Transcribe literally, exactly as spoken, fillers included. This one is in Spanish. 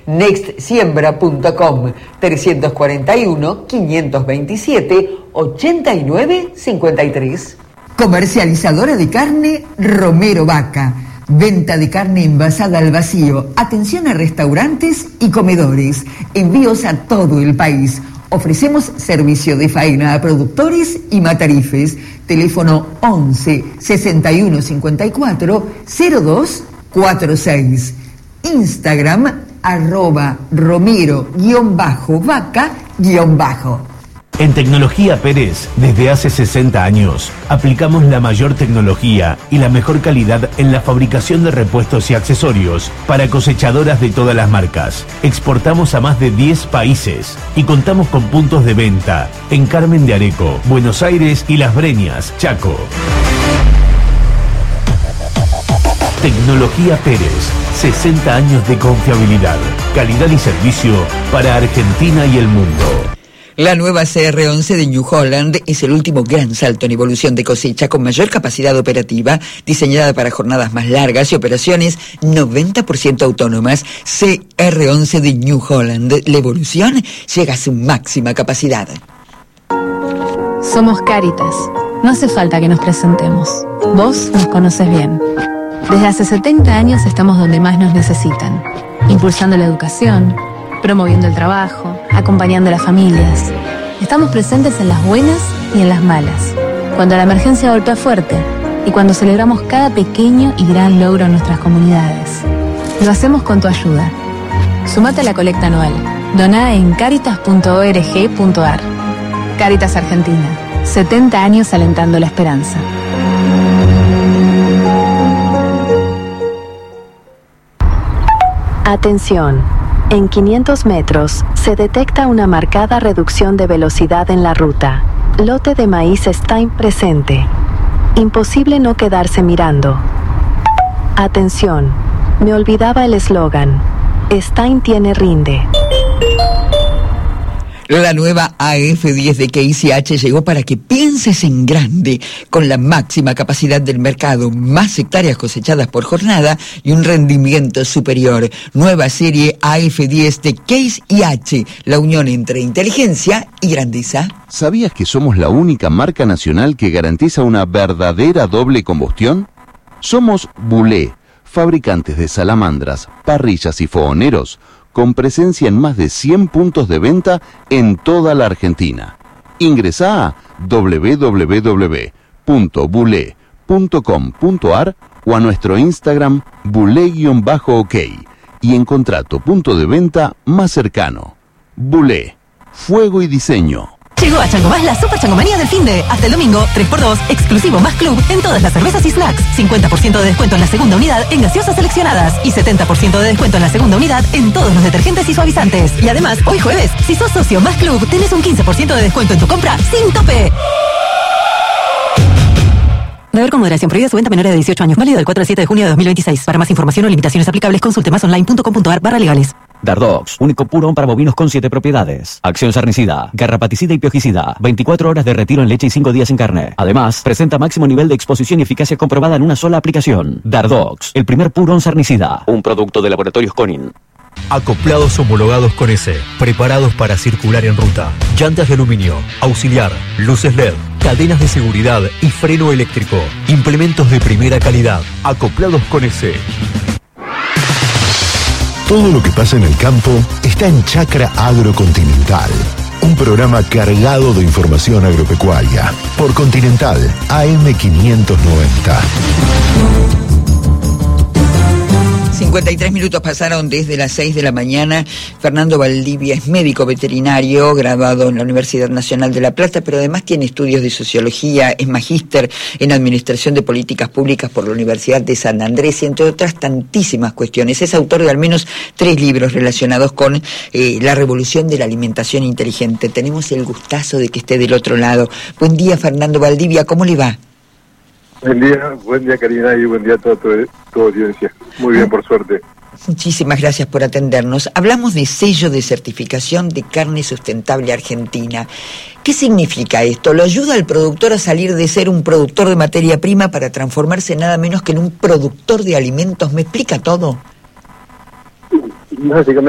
next siembra punto com, trescientos cuarenta y uno, quinientos veintisiete, ochenta y nueve cincuenta y tres. Comercializadora de carne Romero Vaca. Venta de carne envasada al vacío. Atención a restaurantes y comedores. Envíos a todo el país. Ofrecemos servicio de faena a productores y matarifes. Teléfono once, sesenta y uno, cincuenta y cuatro, cero dos cuarenta y seis. Instagram, arroba romero guión bajo vaca guión bajo. En Tecnología Pérez, desde hace sesenta años, aplicamos la mayor tecnología y la mejor calidad en la fabricación de repuestos y accesorios para cosechadoras de todas las marcas. Exportamos a más de diez países y contamos con puntos de venta en Carmen de Areco, Buenos Aires y Las Breñas, Chaco. Tecnología Pérez, sesenta años de confiabilidad, calidad y servicio para Argentina y el mundo. La nueva C R once de New Holland es el último gran salto en evolución de cosecha con mayor capacidad operativa, diseñada para jornadas más largas y operaciones noventa por ciento autónomas. C R once de New Holland, la evolución llega a su máxima capacidad. Somos Cáritas. No hace falta que nos presentemos. Vos nos conoces bien. Desde hace setenta años estamos donde más nos necesitan, impulsando la educación, promoviendo el trabajo, acompañando a las familias. Estamos presentes en las buenas y en las malas, cuando la emergencia golpea fuerte y cuando celebramos cada pequeño y gran logro en nuestras comunidades. Lo hacemos con tu ayuda. Sumate a la colecta anual. Doná en caritas punto org punto ar. Cáritas Argentina. setenta años alentando la esperanza. Atención. En quinientos metros, se detecta una marcada reducción de velocidad en la ruta. Lote de maíz Stein presente. Imposible no quedarse mirando. Atención, me olvidaba el eslogan. Stein tiene rinde. La nueva A F diez de K C H llegó para que pienses en grande, con la máxima capacidad del mercado, más hectáreas cosechadas por jornada y un rendimiento superior. Nueva serie A F diez de K C H, la unión entre inteligencia y grandeza. ¿Sabías que somos la única marca nacional que garantiza una verdadera doble combustión? Somos Bulé, fabricantes de salamandras, parrillas y fogoneros, con presencia en más de cien puntos de venta en toda la Argentina. Ingresá a doble u doble u doble u punto bulé punto com punto ar o a nuestro Instagram bulé-ok y encontrá tu punto de venta más cercano. Bulé, fuego y diseño. Llegó a Chango Más la Super Changomanía del Finde. Hasta el domingo, tres por dos, exclusivo más club en todas las cervezas y snacks. cincuenta por ciento de descuento en la segunda unidad en gaseosas seleccionadas. Y setenta por ciento de descuento en la segunda unidad en todos los detergentes y suavizantes. Y además, hoy jueves, si sos socio más club, tenés un quince por ciento de descuento en tu compra sin tope. Beber con moderación. Prohibida su venta a menores de dieciocho años. Válido del cuatro al siete de junio de dos mil veintiséis. Para más información o limitaciones aplicables, consulte más online punto com punto ar barra legales. Dardox, único purón para bovinos con siete propiedades. Acción sarnicida, garrapaticida y piojicida. veinticuatro horas de retiro en leche y cinco días en carne. Además, presenta máximo nivel de exposición y eficacia comprobada en una sola aplicación. Dardox, el primer purón sarnicida. Un producto de Laboratorios Conin. Acoplados homologados con S, preparados para circular en ruta. Llantas de aluminio, auxiliar, luces L E D, cadenas de seguridad y freno eléctrico. Implementos de primera calidad. Acoplados con S. Todo lo que pasa en el campo está en Chacra Agrocontinental, un programa cargado de información agropecuaria por Continental A M quinientos noventa. cincuenta y tres minutos pasaron desde las seis de la mañana. Fernando Valdivia es médico veterinario, graduado en la Universidad Nacional de La Plata, pero además tiene estudios de sociología, es magíster en Administración de Políticas Públicas por la Universidad de San Andrés y entre otras tantísimas cuestiones. Es autor de al menos tres libros relacionados con eh, la revolución de la alimentación inteligente. Tenemos el gustazo de que esté del otro lado. Buen día, Fernando Valdivia, ¿cómo le va? Buen día, buen día Karina y buen día a toda tu, tu audiencia. Muy bien, por suerte. Muchísimas gracias por atendernos. Hablamos de sello de certificación de carne sustentable argentina. ¿Qué significa esto? ¿Lo ayuda al productor a salir de ser un productor de materia prima para transformarse nada menos que en un productor de alimentos? ¿Me explica todo? Básicamente